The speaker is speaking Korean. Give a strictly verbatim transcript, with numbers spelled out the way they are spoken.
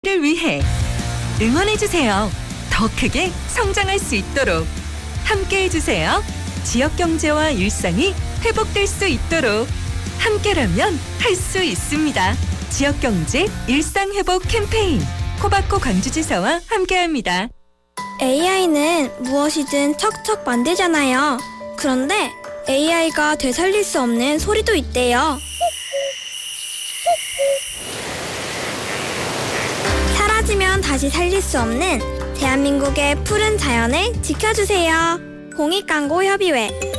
를 위해 응원해주세요. 더 크게 성장할 수 있도록 함께해주세요. 지역경제와 일상이 회복될 수 있도록 함께라면 할 수 있습니다. 지역경제 일상회복 캠페인 코바코 광주지사와 함께합니다. 에이아이는 무엇이든 척척 만들잖아요. 그런데 에이아이가 되살릴 수 없는 소리도 있대요. 사라지면 다시 살릴 수 없는 대한민국의 푸른 자연을 지켜주세요. 공익광고협의회